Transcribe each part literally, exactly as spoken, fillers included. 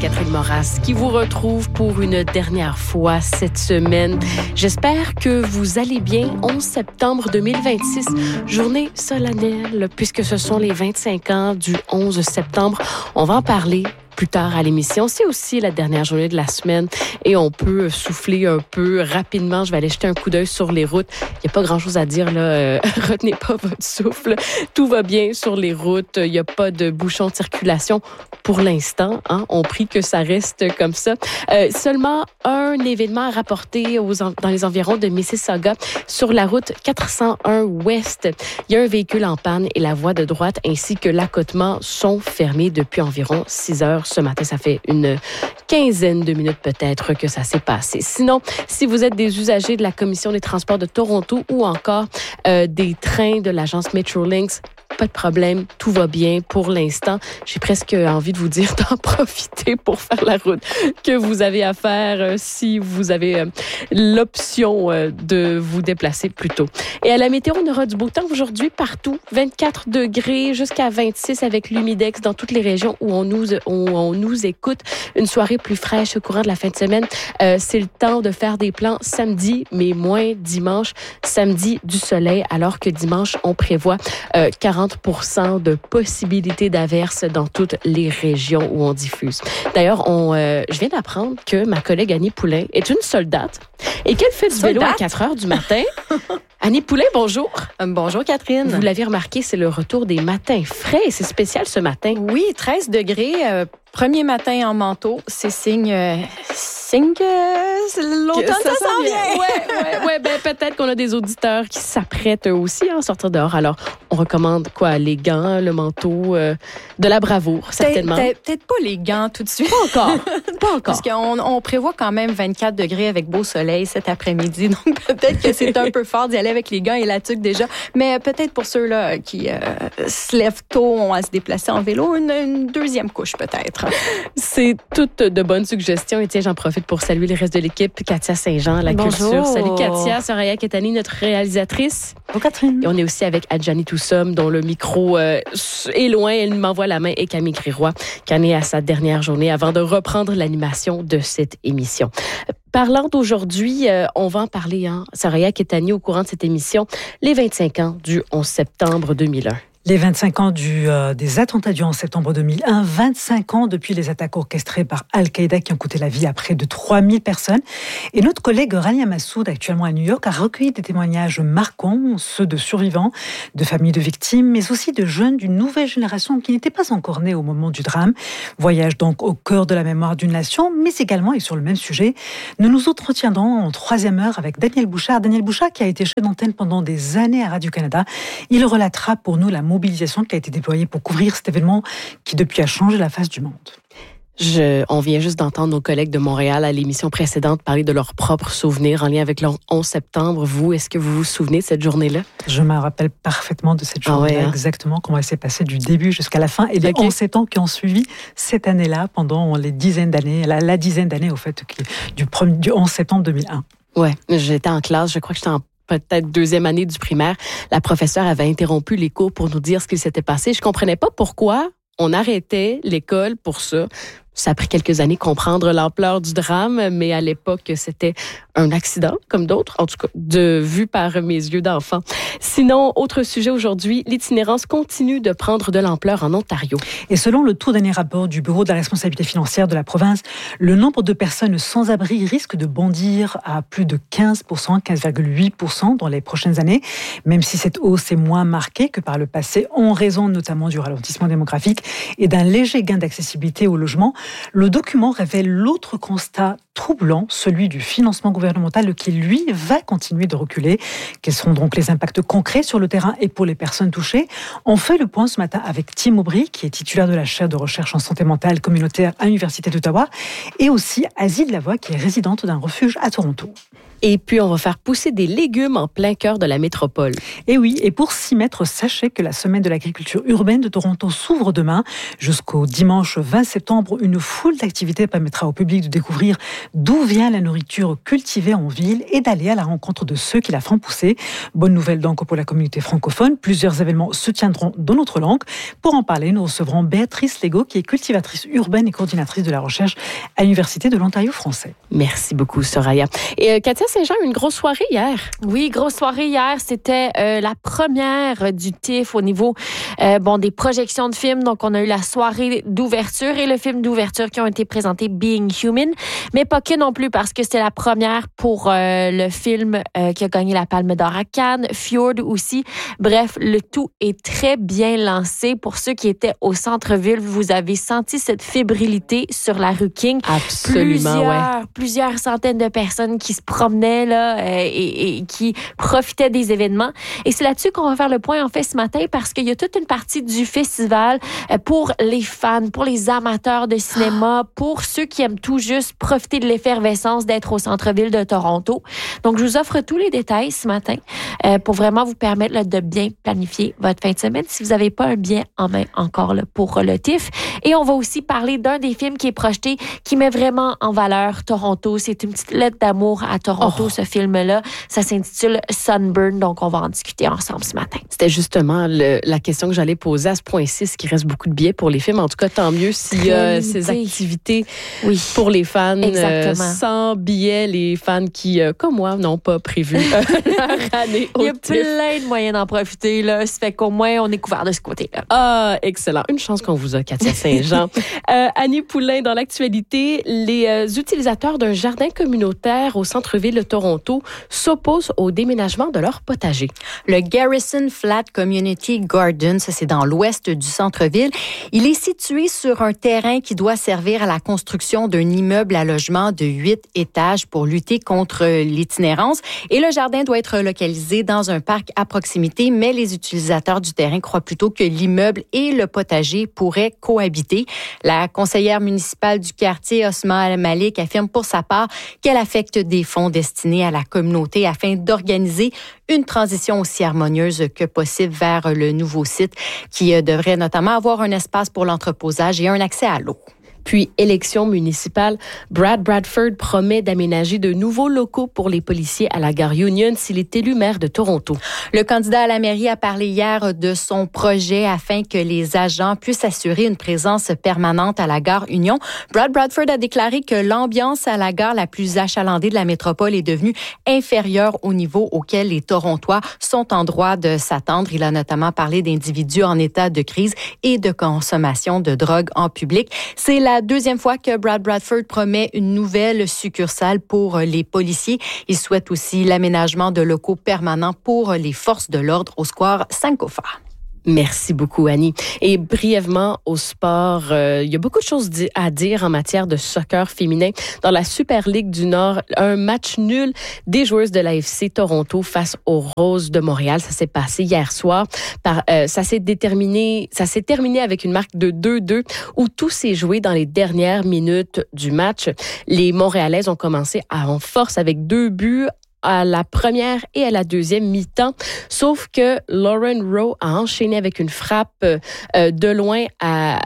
Catherine Moras qui vous retrouve pour une dernière fois cette semaine. J'espère que vous allez bien. onze septembre deux mille vingt-six, journée solennelle puisque ce sont les vingt-cinq ans du onze septembre. On va en parler plus tard à l'émission. C'est aussi la dernière journée de la semaine et on peut souffler un peu rapidement. Je vais aller jeter un coup d'œil sur les routes. Il n'y a pas grand-chose à dire, là. Euh, retenez pas votre souffle. Tout va bien sur les routes. Il n'y a pas de bouchons de circulation pour l'instant. Hein? On prie que ça reste comme ça. Euh, seulement un événement à rapporter aux en- dans les environs de Mississauga sur la route quatre cent un Ouest. Il y a un véhicule en panne et la voie de droite ainsi que l'accotement sont fermés depuis environ six heures. Ce matin, ça fait une quinzaine de minutes peut-être que ça s'est passé. Sinon, si vous êtes des usagers de la Commission des transports de Toronto ou encore euh, des trains de l'agence Metrolinx, pas de problème, tout va bien pour l'instant. J'ai presque envie de vous dire d'en profiter pour faire la route que vous avez à faire euh, si vous avez euh, l'option euh, de vous déplacer plus tôt. Et à la météo, on aura du beau temps aujourd'hui partout. vingt-quatre degrés jusqu'à vingt-six avec l'humidex dans toutes les régions où on nous, où on nous écoute. Une soirée plus fraîche au courant de la fin de semaine. Euh, c'est le temps de faire des plans samedi, mais moins dimanche. Samedi, du soleil, alors que dimanche, on prévoit euh, quarante pour cent de possibilités d'averses dans toutes les régions où on diffuse. D'ailleurs, on, euh, je viens d'apprendre que ma collègue Annie Poulain est une soldate et qu'elle fait du vélo à quatre heures du matin. Annie Poulain, bonjour. Euh, bonjour Catherine. Vous l'avez remarqué, c'est le retour des matins frais et c'est spécial ce matin. Oui, treize degrés, euh, premier matin en manteau, c'est signe, euh, signe que l'automne, ça, ça s'en vient. Ouais, ouais, ouais, ben peut-être qu'on a des auditeurs qui s'apprêtent eux aussi à en sortir dehors. Alors, on recommande quoi? Les gants, le manteau, euh, de la bravoure, certainement. Peut-être, peut-être pas les gants tout de suite. Pas encore, pas encore. Parce qu'on on prévoit quand même vingt-quatre degrés avec beau soleil cet après-midi, donc peut-être que c'est un peu fort d'y aller avec les gants et la tuque déjà. Mais peut-être pour ceux-là qui euh, se lèvent tôt, ont à se déplacer en vélo, une, une deuxième couche peut-être. C'est toutes de bonnes suggestions. Et tiens, j'en profite pour saluer les restes de l'équipe. Katia Saint-Jean, à la Bonjour. culture. Salut Katia, Soraya Ketani, notre réalisatrice. Bonjour Catherine. Et on est aussi avec Adjani Toussom, dont le micro euh, est loin. Elle m'envoie la main. Et Camille Griroy, qui en est à sa dernière journée avant de reprendre l'animation de cette émission. Parlant d'aujourd'hui, euh, on va en parler, hein, Soraya Ketani, au courant de cette émission, les vingt-cinq ans du onze septembre deux mille un. Les vingt-cinq ans du, euh, des attentats du onze septembre deux mille un, vingt-cinq ans depuis les attaques orchestrées par Al-Qaïda qui ont coûté la vie à près de trois mille personnes. Et notre collègue Rania Massoud, actuellement à New York, a recueilli des témoignages marquants, ceux de survivants, de familles de victimes, mais aussi de jeunes d'une nouvelle génération qui n'étaient pas encore nés au moment du drame. Voyage donc au cœur de la mémoire d'une nation, mais également, et sur le même sujet, nous nous entretiendrons en troisième heure avec Daniel Bouchard. Daniel Bouchard qui a été chef d'antenne pendant des années à Radio-Canada. Il relatera pour nous la mobilisation qui a été déployée pour couvrir cet événement qui depuis a changé la face du monde. Je, on vient juste d'entendre nos collègues de Montréal à l'émission précédente parler de leurs propres souvenirs en lien avec le onze septembre. Vous, est-ce que vous vous souvenez de cette journée-là? Je me rappelle parfaitement de cette journée, ah ouais, hein? Exactement comment elle s'est passée du début jusqu'à la fin et les okay. onze septembre qui ont suivi cette année-là pendant les dizaines d'années, la, la dizaine d'années au fait qui, du, du onze septembre deux mille un. Ouais, j'étais en classe, je crois que j'étais en peut-être deuxième année du primaire, la professeure avait interrompu les cours pour nous dire ce qui s'était passé. Je comprenais pas pourquoi on arrêtait l'école pour ça. Ça a pris quelques années comprendre l'ampleur du drame, mais à l'époque, c'était un accident, comme d'autres, en tout cas, de vu par mes yeux d'enfant. Sinon, autre sujet aujourd'hui, l'itinérance continue de prendre de l'ampleur en Ontario. Et selon le tout dernier rapport du Bureau de la responsabilité financière de la province, le nombre de personnes sans abri risque de bondir à plus de quinze pour cent, quinze virgule huit pour cent dans les prochaines années, même si cette hausse est moins marquée que par le passé, en raison notamment du ralentissement démographique et d'un léger gain d'accessibilité au logement. Le document révèle l'autre constat troublant, celui du financement gouvernemental qui, lui, va continuer de reculer. Quels seront donc les impacts concrets sur le terrain et pour les personnes touchées? On fait le point ce matin avec Tim Aubry, qui est titulaire de la chaire de recherche en santé mentale communautaire à l'Université d'Ottawa, et aussi Asie de Lavoie, qui est résidente d'un refuge à Toronto. Et puis, on va faire pousser des légumes en plein cœur de la métropole. Et oui, et pour s'y mettre, sachez que la Semaine de l'agriculture urbaine de Toronto s'ouvre demain. Jusqu'au dimanche vingt septembre, une foule d'activités permettra au public de découvrir d'où vient la nourriture cultivée en ville et d'aller à la rencontre de ceux qui la font pousser. Bonne nouvelle donc pour la communauté francophone. Plusieurs événements se tiendront dans notre langue. Pour en parler, nous recevrons Béatrice Legault, qui est cultivatrice urbaine et coordinatrice de la recherche à l'Université de l'Ontario français. Merci beaucoup, Soraya. Et euh, Katia Saint-Jean, une grosse soirée hier. Oui, grosse soirée hier. C'était euh, la première du T I F au niveau euh, bon, des projections de films. Donc, on a eu la soirée d'ouverture et le film d'ouverture qui ont été présentés, Being Human. Mais pas que non plus, parce que c'était la première pour euh, le film euh, qui a gagné la Palme d'Or à Cannes, Fjord aussi. Bref, le tout est très bien lancé. Pour ceux qui étaient au centre-ville, vous avez senti cette fébrilité sur la rue King. Absolument, plusieurs, ouais. Plusieurs centaines de personnes qui se promenaient là, euh, et, et qui profitaient des événements. Et c'est là-dessus qu'on va faire le point en fait ce matin, parce qu'il y a toute une partie du festival euh, pour les fans, pour les amateurs de cinéma, pour ceux qui aiment tout juste profiter de l'effervescence d'être au centre-ville de Toronto. Donc, je vous offre tous les détails ce matin euh, pour vraiment vous permettre là, de bien planifier votre fin de semaine si vous n'avez pas un billet en main encore là, pour le T I F. Et on va aussi parler d'un des films qui est projeté, qui met vraiment en valeur Toronto. C'est une petite lettre d'amour à Toronto, oh. ce film-là. Ça s'intitule Sunburn, donc on va en discuter ensemble ce matin. C'était justement le, la question que j'allais poser à ce point six, qu'il reste beaucoup de billets pour les films. En tout cas, tant mieux s'il y a ces activités oui. pour les fans. Euh, sans billets, les fans qui, euh, comme moi, n'ont pas prévu euh, leur année au Il y a T I F. plein de moyens d'en profiter, là. Ça fait qu'au moins, on est couvert de ce côté-là. Ah, excellent. Une chance qu'on vous a, Katia Saint-Jean. euh, Annie Poulain, dans l'actualité, les euh, utilisateurs d'un jardin communautaire au centre-ville de Toronto s'opposent au déménagement de leur potager. Le Garrison Flat Community Garden, ça c'est dans l'ouest du centre-ville. Il est situé sur un terrain qui doit servir à la construction d'un immeuble à logement de huit étages pour lutter contre l'itinérance. Et le jardin doit être localisé dans un parc à proximité, mais les utilisateurs du terrain croient plutôt que l'immeuble et le potager pourraient cohabiter. La conseillère municipale du quartier, Osma Al-Malik, affirme pour sa part qu'elle affecte des fonds destinés à la communauté afin d'organiser une transition aussi harmonieuse que possible vers le nouveau site qui devrait notamment avoir un espace pour l'entreposage et un accès à l'eau. Puis, élection municipale, Brad Bradford promet d'aménager de nouveaux locaux pour les policiers à la gare Union s'il est élu maire de Toronto. Le candidat à la mairie a parlé hier de son projet afin que les agents puissent assurer une présence permanente à la gare Union. Brad Bradford a déclaré que l'ambiance à la gare la plus achalandée de la métropole est devenue inférieure au niveau auquel les Torontois sont en droit de s'attendre. Il a notamment parlé d'individus en état de crise et de consommation de drogue en public. C'est la la deuxième fois que Brad Bradford promet une nouvelle succursale pour les policiers. Il souhaite aussi l'aménagement de locaux permanents pour les forces de l'ordre au square Sankofa. Merci beaucoup, Annie. Et brièvement, au sport, euh, il y a beaucoup de choses à dire en matière de soccer féminin. Dans la Super Ligue du Nord, un match nul des joueuses de l'A F C Toronto face aux Roses de Montréal. Ça s'est passé hier soir. Par, euh, ça s'est déterminé, ça s'est terminé avec une marque de deux deux où tout s'est joué dans les dernières minutes du match. Les Montréalaises ont commencé à, en force avec deux buts à la première et à la deuxième mi-temps. Sauf que Lauren Rowe a enchaîné avec une frappe euh, de loin à,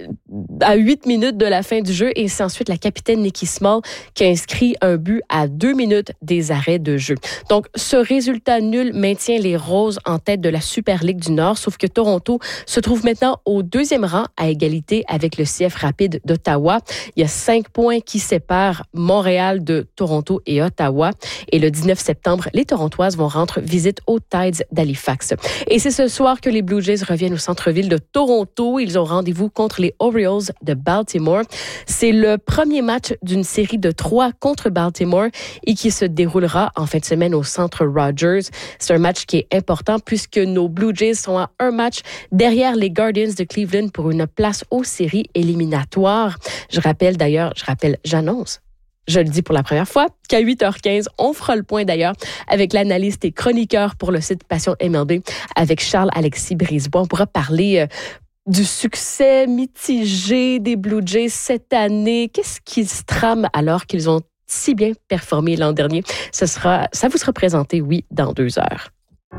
à huit minutes de la fin du jeu. Et c'est ensuite la capitaine Nikki Small qui a inscrit un but à deux minutes des arrêts de jeu. Donc, ce résultat nul maintient les Roses en tête de la Super Ligue du Nord. Sauf que Toronto se trouve maintenant au deuxième rang à égalité avec le C F Rapide d'Ottawa. Il y a cinq points qui séparent Montréal de Toronto et Ottawa. Et le dix-neuf septembre, les Torontoises vont rendre visite aux Tides d'Halifax. Et c'est ce soir que les Blue Jays reviennent au centre-ville de Toronto. Ils ont rendez-vous contre les Orioles de Baltimore. C'est le premier match d'une série de trois contre Baltimore et qui se déroulera en fin de semaine au centre Rogers. C'est un match qui est important puisque nos Blue Jays sont à un match derrière les Guardians de Cleveland pour une place aux séries éliminatoires. Je rappelle d'ailleurs, je rappelle, j'annonce Je le dis pour la première fois, qu'à huit heures quinze, on fera le point d'ailleurs avec l'analyste et chroniqueur pour le site Passion M L B, avec Charles-Alexis Brisebois. On pourra parler euh, du succès mitigé des Blue Jays cette année. Qu'est-ce qui se trame alors qu'ils ont si bien performé l'an dernier. Ce sera, ça vous sera présenté, oui, dans deux heures.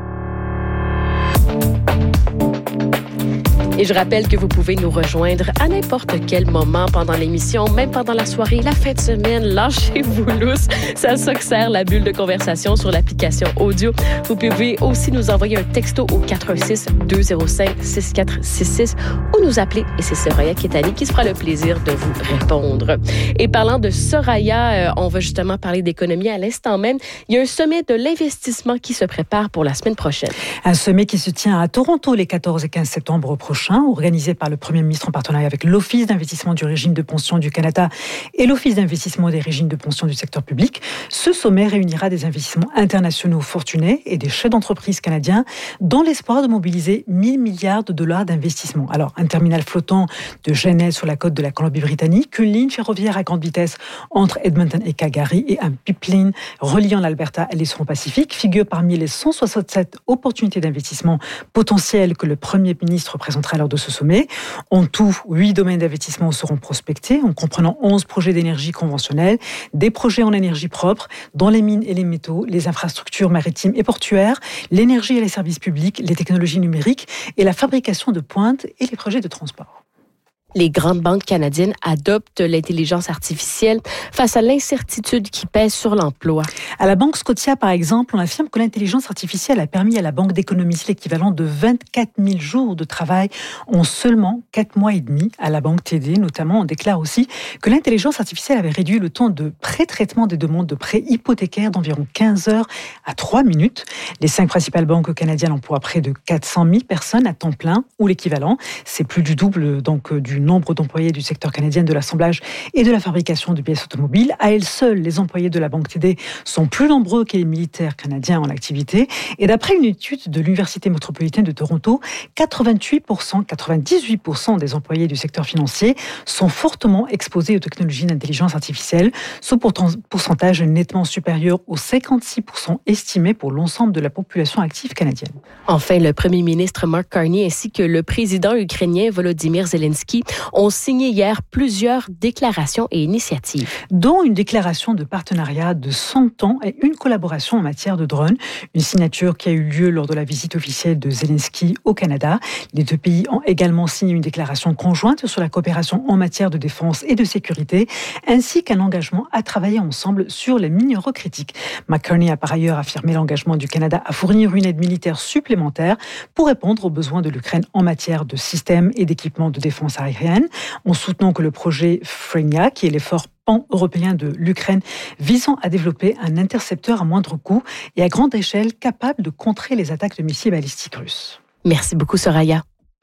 Et je rappelle que vous pouvez nous rejoindre à n'importe quel moment pendant l'émission, même pendant la soirée, la fin de semaine. Lâchez-vous lousse. C'est à ça que sert la bulle de conversation sur l'application audio. Vous pouvez aussi nous envoyer un texto au quatre un six, deux zéro cinq, six quatre six six ou nous appeler. Et c'est Soraya Ketani qui se fera le plaisir de vous répondre. Et parlant de Soraya, euh, on va justement parler d'économie à l'instant même. Il y a un sommet de l'investissement qui se prépare pour la semaine prochaine. Un sommet qui se tient à Toronto les quatorze et quinze septembre prochains, organisé par le Premier ministre en partenariat avec l'Office d'investissement du régime de pension du Canada et l'Office d'investissement des régimes de pension du secteur public. Ce sommet réunira des investissements internationaux fortunés et des chefs d'entreprise canadiens dans l'espoir de mobiliser mille milliards de dollars d'investissement. Alors, un terminal flottant de Genève sur la côte de la Colombie-Britannique, une ligne ferroviaire à grande vitesse entre Edmonton et Calgary et un pipeline reliant l'Alberta et l'Océan-Pacifique figurent parmi les cent soixante-sept opportunités d'investissement potentielles que le Premier ministre présentera lors de ce sommet. En tout, huit domaines d'investissement seront prospectés, en comprenant onze projets d'énergie conventionnelle, des projets en énergie propre, dans les mines et les métaux, les infrastructures maritimes et portuaires, l'énergie et les services publics, les technologies numériques et la fabrication de pointe et les projets de transport. Les grandes banques canadiennes adoptent l'intelligence artificielle face à l'incertitude qui pèse sur l'emploi. À la Banque Scotia, par exemple, on affirme que l'intelligence artificielle a permis à la banque d'économiser l'équivalent de vingt-quatre mille jours de travail en seulement quatre mois et demi. À la Banque T D, notamment, on déclare aussi que l'intelligence artificielle avait réduit le temps de pré-traitement des demandes de prêts hypothécaires d'environ quinze heures à trois minutes. Les cinq principales banques canadiennes emploient près de quatre cent mille personnes à temps plein ou l'équivalent. C'est plus du double donc du nombre d'employés du secteur canadien de l'assemblage et de la fabrication de pièces automobiles. À elles seules, les employés de la Banque T D sont plus nombreux que les militaires canadiens en activité. Et d'après une étude de l'Université métropolitaine de Toronto, quatre-vingt-huit pour cent, quatre-vingt-dix-huit pour cent des employés du secteur financier sont fortement exposés aux technologies d'intelligence artificielle. Ce pourcentage est nettement supérieur aux cinquante-six pour cent estimés pour l'ensemble de la population active canadienne. Enfin, le premier ministre Mark Carney ainsi que le président ukrainien Volodymyr Zelensky ont signé hier plusieurs déclarations et initiatives. Dont une déclaration de partenariat de cent ans et une collaboration en matière de drones. Une signature qui a eu lieu lors de la visite officielle de Zelensky au Canada. Les deux pays ont également signé une déclaration conjointe sur la coopération en matière de défense et de sécurité, ainsi qu'un engagement à travailler ensemble sur les minéraux critiques. McCartney a par ailleurs affirmé l'engagement du Canada à fournir une aide militaire supplémentaire pour répondre aux besoins de l'Ukraine en matière de systèmes et d'équipements de défense aérienne, en soutenant que le projet Frenia, qui est l'effort pan-européen de l'Ukraine, visant à développer un intercepteur à moindre coût et à grande échelle capable de contrer les attaques de missiles balistiques russes. Merci beaucoup, Soraya.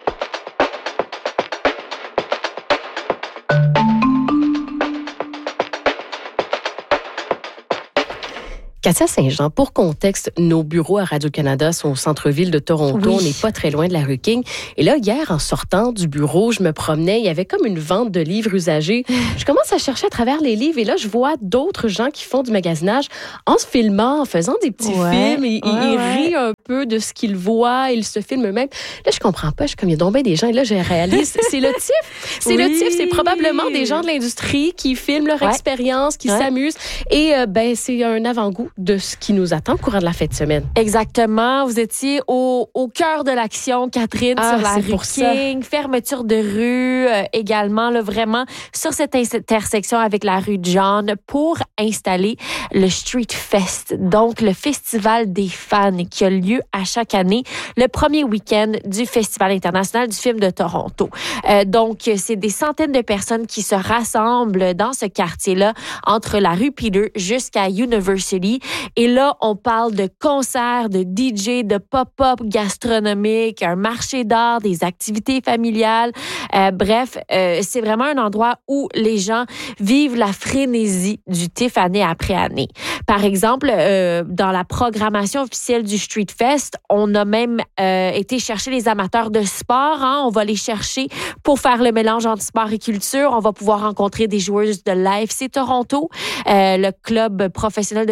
Katia Saint-Jean, pour contexte, nos bureaux à Radio-Canada sont au centre-ville de Toronto. Oui. On n'est pas très loin de la rue King. Et là, hier, en sortant du bureau, je me promenais. Il y avait comme une vente de livres usagés. Je commence à chercher à travers les livres et là, je vois d'autres gens qui font du magasinage en se filmant, en faisant des petits ouais, films. Ils, ouais, ils ouais. rient un peu de ce qu'ils voient. Ils se filment eux-mêmes. Là, je comprends pas. Je suis comme, il y a donc bien des gens. Et là, je réalise, c'est le T I F. C'est oui. le T I F. C'est probablement des gens de l'industrie qui filment leur ouais. expérience, qui ouais. s'amusent. Et euh, ben, c'est un avant-goût de ce qui nous attend au courant de la fin de semaine. Exactement. Vous étiez au, au cœur de l'action, Catherine, ah, sur la rue King. Ça. Fermeture de rue euh, également, là, vraiment, sur cette intersection avec la rue John pour installer le Street Fest, donc le festival des fans qui a lieu à chaque année, le premier week-end du Festival international du film de Toronto. Euh, donc, c'est des centaines de personnes qui se rassemblent dans ce quartier-là, entre la rue Peter jusqu'à University. Et là, on parle de concerts, de D J, de pop-up gastronomique, un marché d'art, des activités familiales. Euh, bref, euh, c'est vraiment un endroit où les gens vivent la frénésie du T I F année après année. Par exemple, euh, dans la programmation officielle du Street Fest, on a même euh, été chercher les amateurs de sport. Hein? On va les chercher pour faire le mélange entre sport et culture. On va pouvoir rencontrer des joueuses de l'A F C Toronto, euh, le club professionnel de football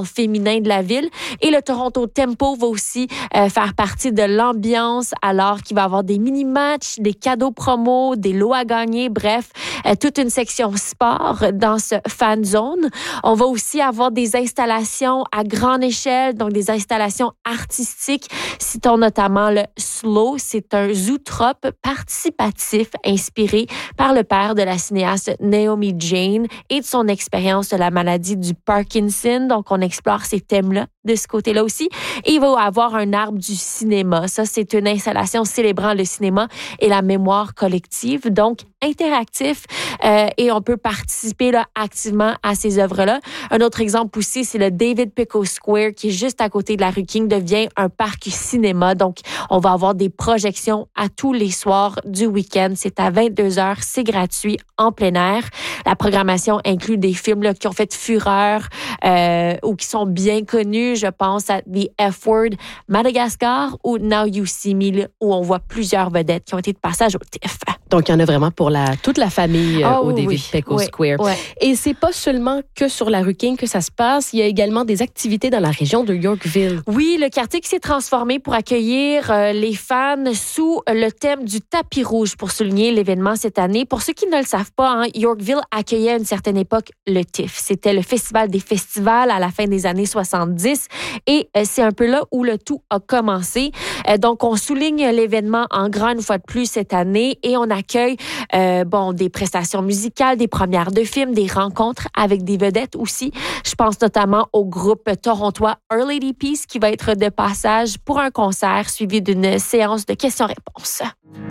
carnaval féminin de la ville. Et le Toronto Tempo va aussi euh, faire partie de l'ambiance, alors qu'il va y avoir des mini-matchs, des cadeaux promos, des lots à gagner, bref, euh, toute une section sport dans ce fan zone. On va aussi avoir des installations à grande échelle, donc des installations artistiques. Citons notamment le Slow, c'est un zootrope participatif inspiré par le père de la cinéaste Naomi Jane et de son expérience de la maladie du Parkinson. Donc, on explore ces thèmes-là de ce côté-là aussi. Et il va y avoir un arbre du cinéma. Ça, c'est une installation célébrant le cinéma et la mémoire collective. Donc, interactif euh, et on peut participer là, activement à ces œuvres-là. Un autre exemple aussi, c'est le David Pico Square qui est juste à côté de la rue King, devient un parc cinéma. Donc, on va avoir des projections à tous les soirs du week-end. C'est à vingt-deux heures, c'est gratuit, en plein air. La programmation inclut des films là, qui ont fait fureur euh, ou qui sont bien connus. Je pense à The F-Word, Madagascar ou Now You See Me, là, où on voit plusieurs vedettes qui ont été de passage au T I F. Donc, il y en a vraiment pour la, toute la famille euh, oh, au David oui. Pico oui. Square. Ouais. Et c'est pas seulement que sur la rue King que ça se passe. Il y a également des activités dans la région de Yorkville. Oui, le quartier qui s'est transformé pour accueillir euh, les fans sous le thème du tapis rouge pour souligner l'événement cette année. Pour ceux qui ne le savent pas, hein, Yorkville accueillait à une certaine époque le T I F. C'était le festival des festivals à la fin des années soixante-dix et euh, c'est un peu là où le tout a commencé. Euh, donc, on souligne l'événement en grand une fois de plus cette année et on accueille euh, bon, des prestations musicales, des premières de films, des rencontres avec des vedettes aussi. Je pense notamment au groupe torontois Our Lady Peace qui va être de passage pour un concert suivi d'une séance de questions-réponses.